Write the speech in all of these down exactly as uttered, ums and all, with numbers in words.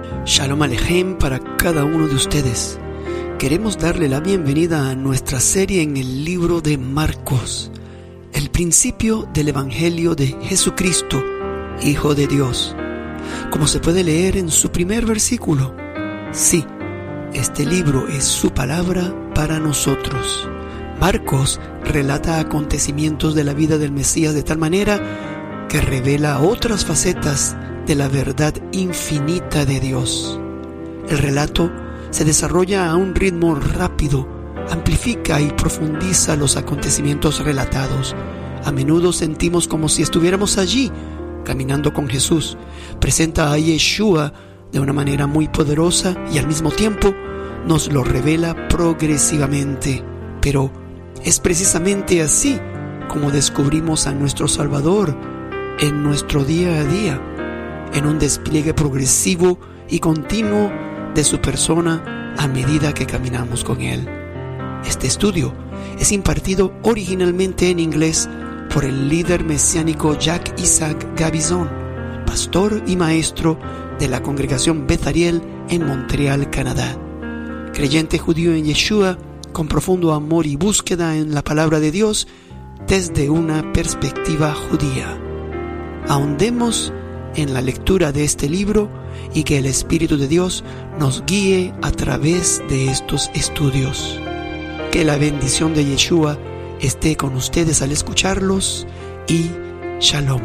Shalom Alejem para cada uno de ustedes. Queremos darle la bienvenida a nuestra serie en el libro de Marcos, el principio del Evangelio de Jesucristo, Hijo de Dios. Como se puede leer en su primer versículo, sí, este libro es su palabra para nosotros. Marcos relata acontecimientos de la vida del Mesías de tal manera que revela otras facetas de la verdad infinita de Dios. El relato se desarrolla a un ritmo rápido, amplifica y profundiza los acontecimientos relatados. A menudo sentimos como si estuviéramos allí, caminando con Jesús. Presenta a Yeshua de una manera muy poderosa y al mismo tiempo nos lo revela progresivamente. Pero es precisamente así como descubrimos a nuestro Salvador en nuestro día a día, en un despliegue progresivo y continuo de su persona a medida que caminamos con Él. Este estudio es impartido originalmente en inglés por el líder mesiánico Jack Isaac Gabizon, pastor y maestro de la congregación Beth Ariel en Montreal, Canadá. Creyente judío en Yeshua, con profundo amor y búsqueda en la palabra de Dios desde una perspectiva judía. Ahondemos en la lectura de este libro y que el Espíritu de Dios nos guíe a través de estos estudios. Que la bendición de Yeshua esté con ustedes al escucharlos y Shalom.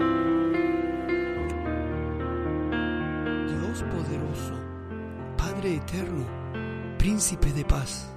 Dios poderoso, Padre eterno, Príncipe de paz.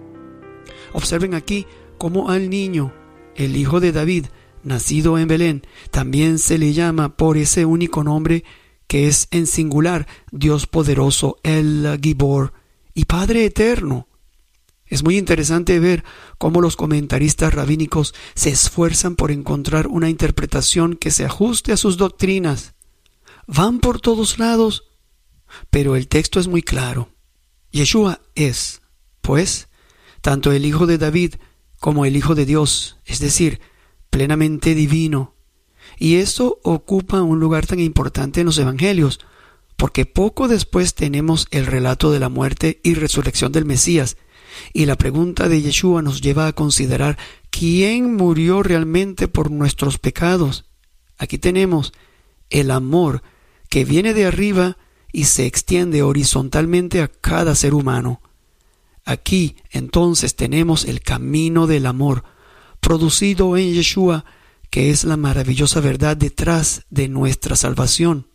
Observen aquí cómo al niño, el hijo de David, nacido en Belén, también se le llama por ese único nombre que es en singular, Dios poderoso, el Gibor y Padre eterno. Es muy interesante ver cómo los comentaristas rabínicos se esfuerzan por encontrar una interpretación que se ajuste a sus doctrinas. Van por todos lados, pero el texto es muy claro. Yeshua es, pues, tanto el Hijo de David como el Hijo de Dios, es decir, plenamente divino. Y eso ocupa un lugar tan importante en los evangelios, porque poco después tenemos el relato de la muerte y resurrección del Mesías, y la pregunta de Yeshua nos lleva a considerar quién murió realmente por nuestros pecados. Aquí tenemos el amor que viene de arriba y se extiende horizontalmente a cada ser humano. Aquí entonces tenemos el camino del amor, producido en Yeshua, que es la maravillosa verdad detrás de nuestra salvación.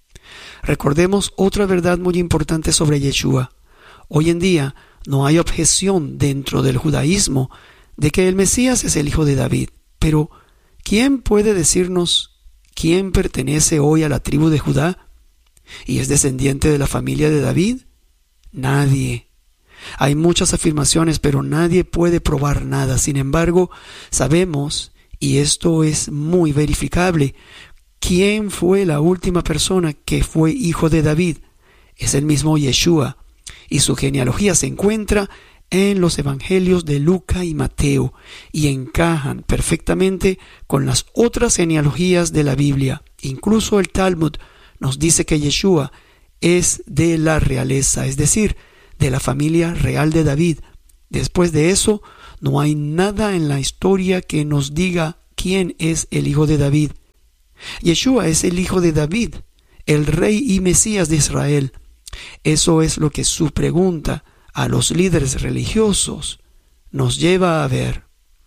Recordemos otra verdad muy importante sobre Yeshua. Hoy en día no hay objeción dentro del judaísmo de que el Mesías es el hijo de David. Pero, ¿quién puede decirnos quién pertenece hoy a la tribu de Judá y es descendiente de la familia de David? Nadie. Hay muchas afirmaciones, pero nadie puede probar nada. Sin embargo, sabemos, y esto es muy verificable, quién fue la última persona que fue hijo de David. Es el mismo Yeshua, y su genealogía se encuentra en los evangelios de Lucas y Mateo, y encajan perfectamente con las otras genealogías de la Biblia. Incluso el Talmud nos dice que Yeshua es de la realeza, es decir, de la familia real de David. Después de eso, no hay nada en la historia que nos diga quién es el hijo de David. Yeshua es el hijo de David, el rey y Mesías de Israel. Eso es lo que su pregunta a los líderes religiosos nos lleva a ver.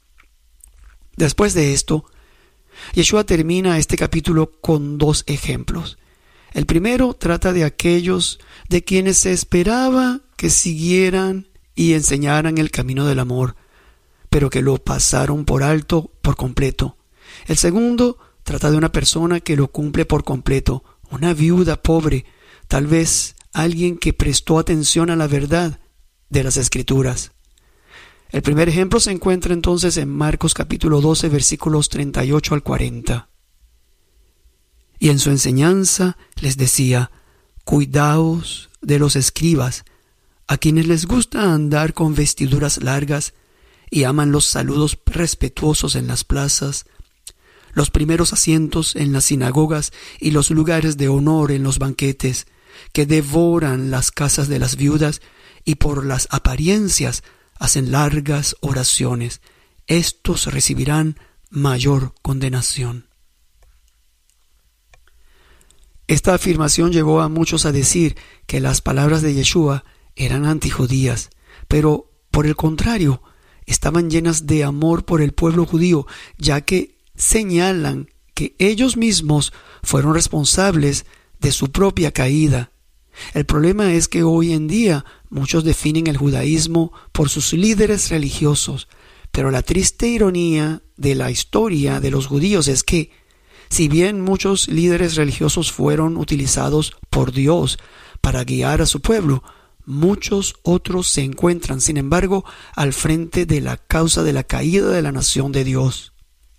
Después de esto, Yeshua termina este capítulo con dos ejemplos. El primero trata de aquellos de quienes se esperaba que siguieran y enseñaran el camino del amor, pero que lo pasaron por alto por completo. El segundo trata de una persona que lo cumple por completo, una viuda pobre, tal vez alguien que prestó atención a la verdad de las Escrituras. El primer ejemplo se encuentra entonces en Marcos capítulo doce, versículos treinta y ocho al cuarenta. Y en su enseñanza les decía: cuidaos de los escribas, a quienes les gusta andar con vestiduras largas y aman los saludos respetuosos en las plazas, los primeros asientos en las sinagogas y los lugares de honor en los banquetes, que devoran las casas de las viudas y por las apariencias hacen largas oraciones. Estos recibirán mayor condenación. Esta afirmación llevó a muchos a decir que las palabras de Yeshua eran antijudías, pero por el contrario, estaban llenas de amor por el pueblo judío, ya que señalan que ellos mismos fueron responsables de su propia caída. El problema es que hoy en día muchos definen el judaísmo por sus líderes religiosos, pero la triste ironía de la historia de los judíos es que, si bien muchos líderes religiosos fueron utilizados por Dios para guiar a su pueblo, muchos otros se encuentran, sin embargo, al frente de la causa de la caída de la nación de Dios.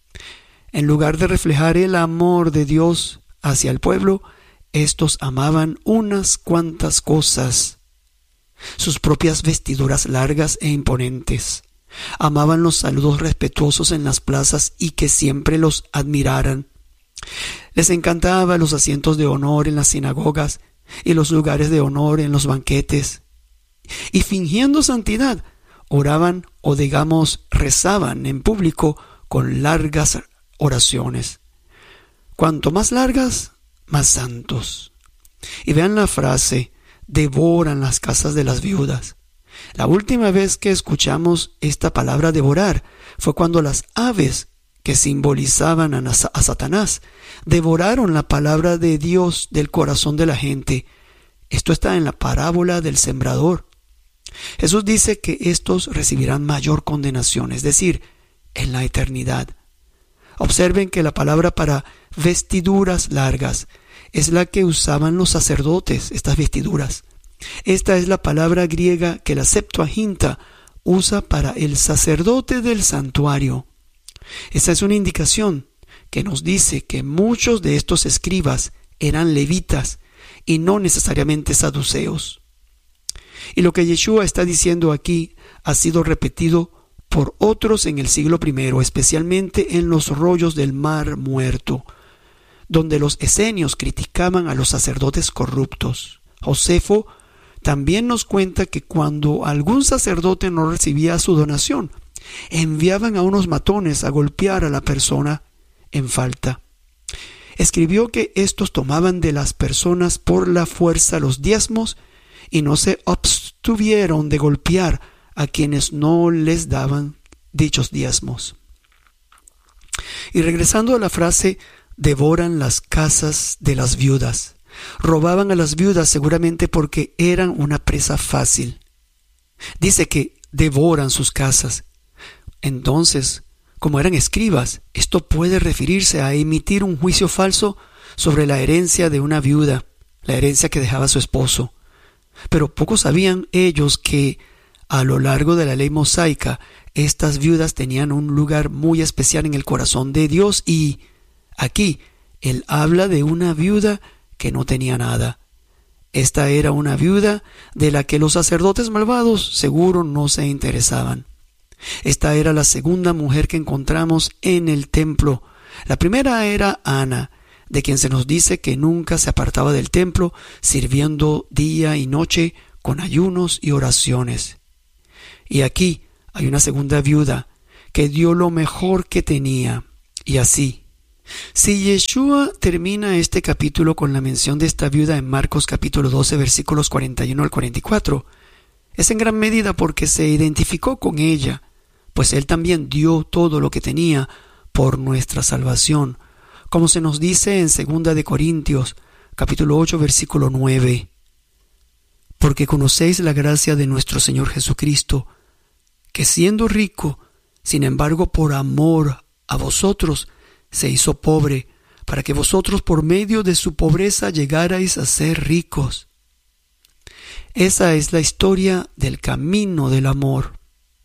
En lugar de reflejar el amor de Dios hacia el pueblo, estos amaban unas cuantas cosas: sus propias vestiduras largas e imponentes. Amaban los saludos respetuosos en las plazas y que siempre los admiraran. Les encantaba los asientos de honor en las sinagogas y los lugares de honor en los banquetes. Y fingiendo santidad, oraban o digamos rezaban en público con largas oraciones. Cuanto más largas, más santos. Y vean la frase: devoran las casas de las viudas. La última vez que escuchamos esta palabra devorar fue cuando las aves que simbolizaban a, a Satanás devoraron la palabra de Dios del corazón de la gente. Esto está en la parábola del sembrador. Jesús dice que estos recibirán mayor condenación, es decir, en la eternidad. Observen que la palabra para vestiduras largas es la que usaban los sacerdotes, estas vestiduras. Esta es la palabra griega que la Septuaginta usa para el sacerdote del santuario. Esta es una indicación que nos dice que muchos de estos escribas eran levitas y no necesariamente saduceos. Y lo que Yeshua está diciendo aquí ha sido repetido por otros en el siglo primero, especialmente en los rollos del Mar Muerto, donde los esenios criticaban a los sacerdotes corruptos. Josefo también nos cuenta que cuando algún sacerdote no recibía su donación, enviaban a unos matones a golpear a la persona en falta. Escribió que estos tomaban de las personas por la fuerza los diezmos y no se abstuvieron de golpear a quienes no les daban dichos diezmos. Y regresando a la frase, devoran las casas de las viudas. Robaban a las viudas seguramente porque eran una presa fácil. Dice que devoran sus casas. Entonces, como eran escribas, esto puede referirse a emitir un juicio falso sobre la herencia de una viuda, la herencia que dejaba su esposo. Pero poco sabían ellos que, a lo largo de la ley mosaica, estas viudas tenían un lugar muy especial en el corazón de Dios y, aquí, él habla de una viuda que no tenía nada. Esta era una viuda de la que los sacerdotes malvados seguro no se interesaban. Esta era la segunda mujer que encontramos en el templo. La primera era Ana, de quien se nos dice que nunca se apartaba del templo, sirviendo día y noche con ayunos y oraciones. Y aquí hay una segunda viuda que dio lo mejor que tenía. Y así, si Yeshua termina este capítulo con la mención de esta viuda en Marcos capítulo doce versículos cuarenta y uno al cuarenta y cuatro, es en gran medida porque se identificó con ella, pues él también dio todo lo que tenía por nuestra salvación, como se nos dice en segunda de Corintios capítulo ocho versículo nueve. Porque conocéis la gracia de nuestro Señor Jesucristo, que siendo rico, sin embargo por amor a vosotros, se hizo pobre, para que vosotros por medio de su pobreza llegarais a ser ricos. Esa es la historia del camino del amor.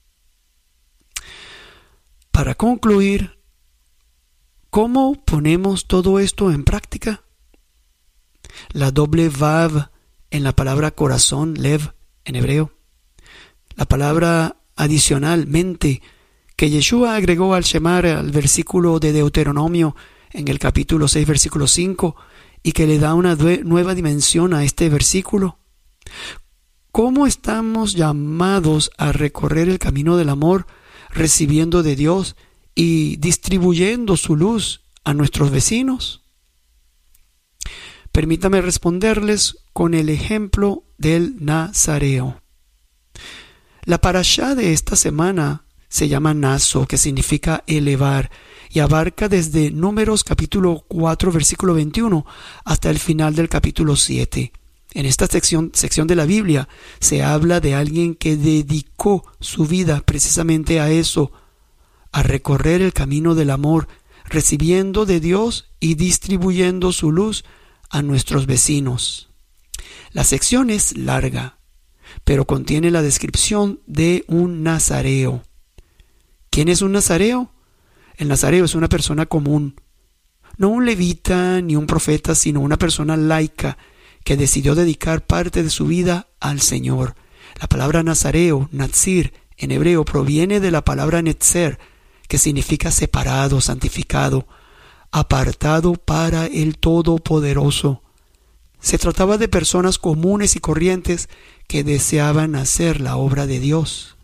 Para concluir, ¿cómo ponemos todo esto en práctica? La doble vav en la palabra corazón, lev en hebreo, la palabra adicional, mente, que Yeshua agregó al Shemar, al versículo de Deuteronomio en el capítulo seis versículo cinco, y que le da una nueva dimensión a este versículo. ¿Cómo estamos llamados a recorrer el camino del amor, recibiendo de Dios y distribuyendo su luz a nuestros vecinos? Permítame responderles con el ejemplo del Nazareo. La parashá de esta semana se llama Naso, que significa elevar, y abarca desde Números capítulo cuatro, versículo veintiuno, hasta el final del capítulo siete. En esta sección, sección de la Biblia se habla de alguien que dedicó su vida precisamente a eso, a recorrer el camino del amor, recibiendo de Dios y distribuyendo su luz a nuestros vecinos. La sección es larga, pero contiene la descripción de un nazareo. ¿Quién es un nazareo? El nazareo es una persona común, no un levita ni un profeta, sino una persona laica que decidió dedicar parte de su vida al Señor. La palabra nazareo, nazir, en hebreo proviene de la palabra netzer, que significa separado, santificado, apartado para el Todopoderoso. Se trataba de personas comunes y corrientes que deseaban hacer la obra de Dios.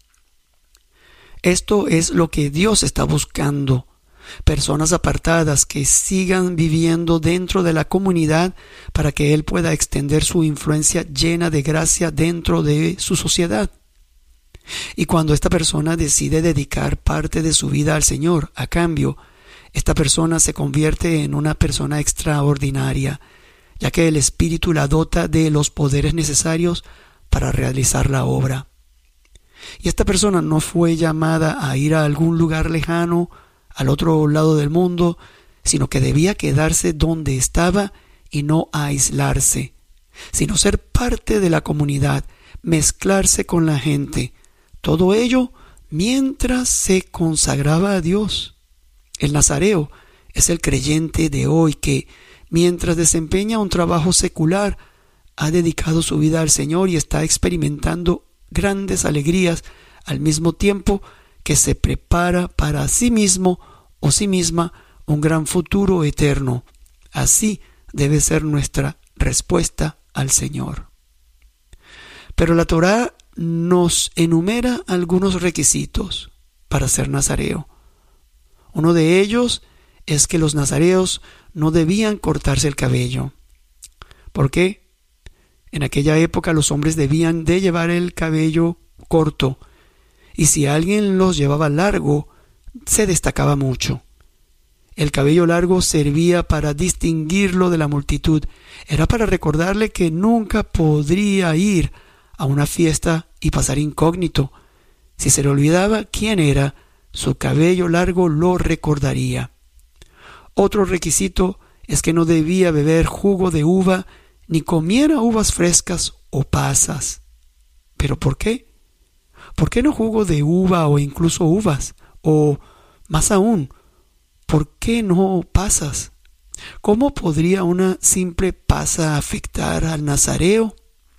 Esto es lo que Dios está buscando. Personas apartadas que sigan viviendo dentro de la comunidad para que Él pueda extender su influencia llena de gracia dentro de su sociedad. Y cuando esta persona decide dedicar parte de su vida al Señor, a cambio, esta persona se convierte en una persona extraordinaria, ya que el Espíritu la dota de los poderes necesarios para realizar la obra. Y esta persona no fue llamada a ir a algún lugar lejano, al otro lado del mundo, sino que debía quedarse donde estaba y no aislarse, sino ser parte de la comunidad, mezclarse con la gente. Todo ello mientras se consagraba a Dios. El nazareo es el creyente de hoy que, mientras desempeña un trabajo secular, ha dedicado su vida al Señor y está experimentando grandes alegrías al mismo tiempo que se prepara para sí mismo o sí misma un gran futuro eterno. Así debe ser nuestra respuesta al Señor. Pero la Torá nos enumera algunos requisitos para ser nazareo. Uno de ellos es que los nazareos no debían cortarse el cabello. ¿Por qué? En aquella época los hombres debían de llevar el cabello corto, y si alguien los llevaba largo, se destacaba mucho. El cabello largo servía para distinguirlo de la multitud. Era para recordarle que nunca podría ir a una fiesta y pasar incógnito. Si se le olvidaba quién era, su cabello largo lo recordaría. Otro requisito es que no debía beber jugo de uva ni comiera uvas frescas o pasas. ¿Pero por qué? ¿Por qué no jugo de uva o incluso uvas? O, más aún, ¿por qué no pasas? ¿Cómo podría una simple pasa afectar al nazareo?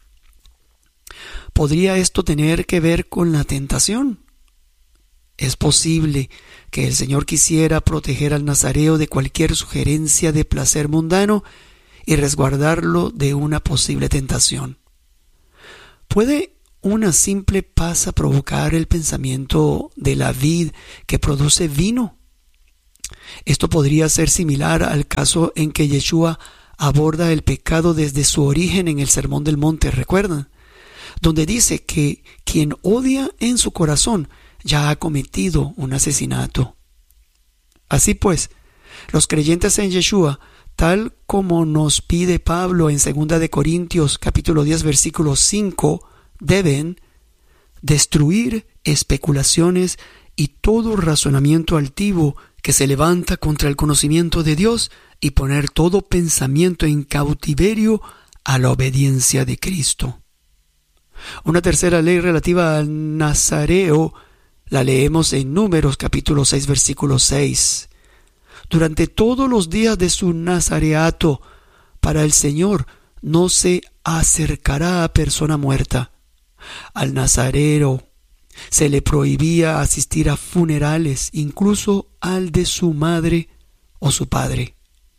¿Podría esto tener que ver con la tentación? Es posible que el Señor quisiera proteger al nazareo de cualquier sugerencia de placer mundano y resguardarlo de una posible tentación. ¿Puede una simple pasa provocar el pensamiento de la vid que produce vino? Esto podría ser similar al caso en que Yeshua aborda el pecado desde su origen en el Sermón del Monte, ¿recuerdan? Donde dice que quien odia en su corazón ya ha cometido un asesinato. Así pues, los creyentes en Yeshua, tal como nos pide Pablo en segunda de Corintios capítulo diez versículo cinco, deben destruir especulaciones y todo razonamiento altivo que se levanta contra el conocimiento de Dios y poner todo pensamiento en cautiverio a la obediencia de Cristo. Una tercera ley relativa al nazareo la leemos en Números capítulo seis versículo seis. Durante todos los días de su nazareato, para el Señor no se acercará a persona muerta. Al nazareo se le prohibía asistir a funerales, incluso al de su madre o su padre.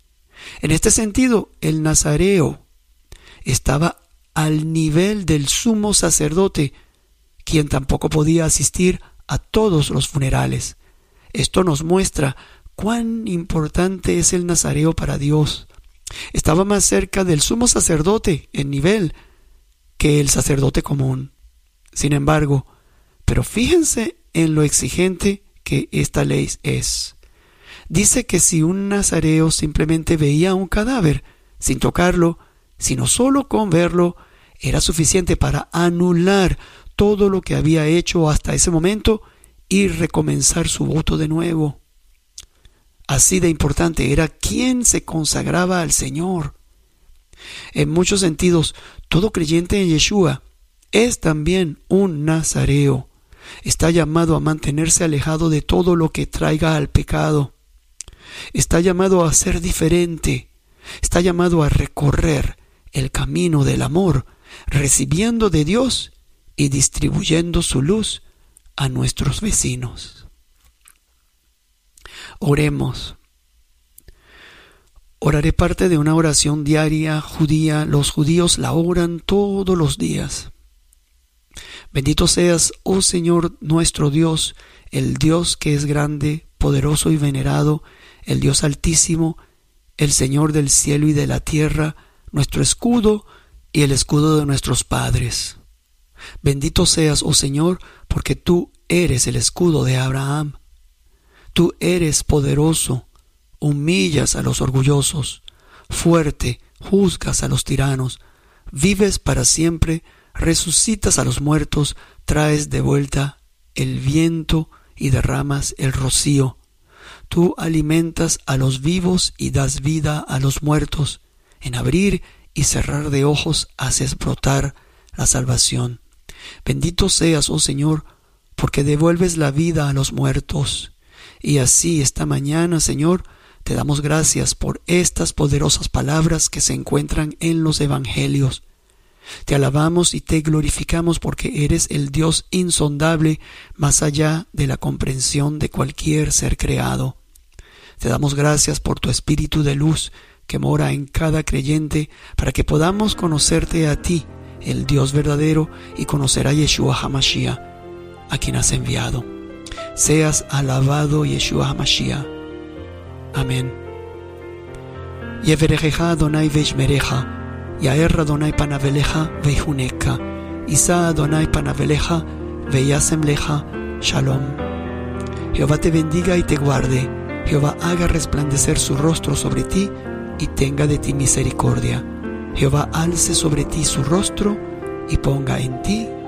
En este sentido, el nazareo estaba al nivel del sumo sacerdote, quien tampoco podía asistir a todos los funerales. Esto nos muestra cuán importante es el nazareo para Dios. Estaba más cerca del sumo sacerdote en nivel que el sacerdote común. Sin embargo, pero fíjense en lo exigente que esta ley es. Dice que si un nazareo simplemente veía un cadáver sin tocarlo, sino solo con verlo, era suficiente para anular todo lo que había hecho hasta ese momento y recomenzar su voto de nuevo. Así de importante era quién se consagraba al Señor. En muchos sentidos, todo creyente en Yeshua es también un nazareo. Está llamado a mantenerse alejado de todo lo que traiga al pecado. Está llamado a ser diferente. Está llamado a recorrer el camino del amor, recibiendo de Dios y distribuyendo su luz a nuestros vecinos. Oremos. Oraré parte de una oración diaria judía. Los judíos la oran todos los días. Bendito seas, oh Señor nuestro Dios, el Dios que es grande, poderoso y venerado, el Dios altísimo, el Señor del cielo y de la tierra, nuestro escudo y el escudo de nuestros padres. Bendito seas, oh Señor, porque tú eres el escudo de Abraham. Tú eres poderoso, humillas a los orgullosos, fuerte, juzgas a los tiranos, vives para siempre, resucitas a los muertos, traes de vuelta el viento y derramas el rocío. Tú alimentas a los vivos y das vida a los muertos. En abrir y cerrar de ojos haces brotar la salvación. Bendito seas, oh Señor, porque devuelves la vida a los muertos. Y así esta mañana, Señor, te damos gracias por estas poderosas palabras que se encuentran en los evangelios. Te alabamos y te glorificamos porque eres el Dios insondable más allá de la comprensión de cualquier ser creado. Te damos gracias por tu espíritu de luz que mora en cada creyente para que podamos conocerte a ti, el Dios verdadero, y conocer a Yeshua HaMashiach, a quien has enviado. Seas alabado, Yeshua HaMashiach. Amén. Yeverejeja Adonai veishmereja. Yaer Adonai panaveleja veihuneka. Isa Adonai panaveleja veyasemleja. Shalom. Jehová te bendiga y te guarde. Jehová haga resplandecer su rostro sobre ti y tenga de ti misericordia. Jehová alce sobre ti su rostro y ponga en ti